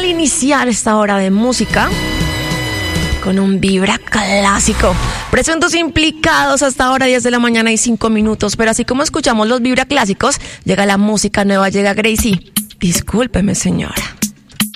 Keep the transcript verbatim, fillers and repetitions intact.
al iniciar esta hora de música con un vibra clásico. Presuntos implicados hasta ahora, diez de la mañana y cinco minutos. Pero así como escuchamos los vibra clásicos, llega la música nueva, llega Gracie. Discúlpeme, señora.